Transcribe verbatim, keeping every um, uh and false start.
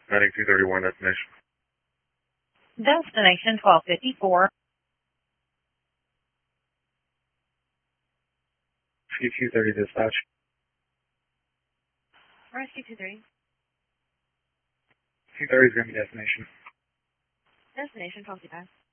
Heading two thirty-one destination. Destination twelve fifty-four. Rescue two thirty dispatch. Rescue two thirty. two thirty is going to be destination. Destination twelve fifty-five.